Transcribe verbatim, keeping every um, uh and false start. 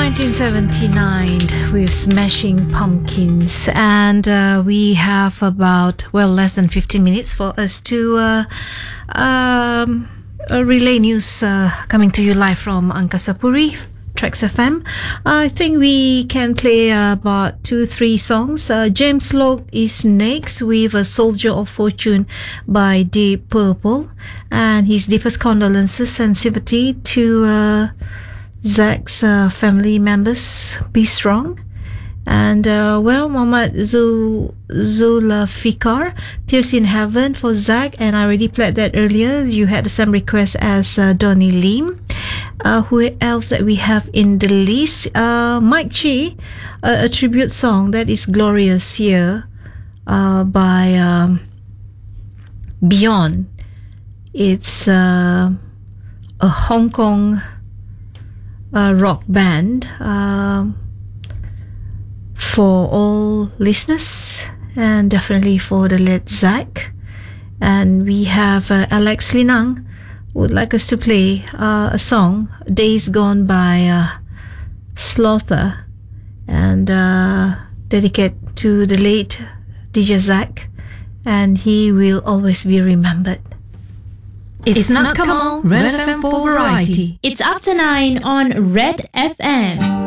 nineteen seventy-nine with Smashing Pumpkins, and uh, we have about, well, less than fifteen minutes for us to uh, um, uh, relay news uh, coming to you live from Angkasa Puri, Trax F M. I think we can play uh, about two, three songs. Uh, James Locke is next with A Soldier of Fortune by Deep Purple, and his deepest condolences and sympathy to uh, Zach's uh, family members. Be strong. And uh, well, Muhammad Zul Zulfikar, Tears in Heaven for Zach, and I already played that earlier. You had the same request as uh, Donnie Lim. Uh, who else that we have in the list? Uh, Mike Chi, uh, a tribute song that is Glorious here uh, by um, Beyond. It's uh, a Hong Kong uh, rock band. Uh, for all listeners, and definitely for the late Zach. And we have uh, Alex Linang would like us to play uh, a song, Days Gone by uh, Slaughter, and uh, dedicate to the late D J Zach, and he will always be remembered. It's, it's not Kamal, Red F M for variety. It's after nine on Red F M.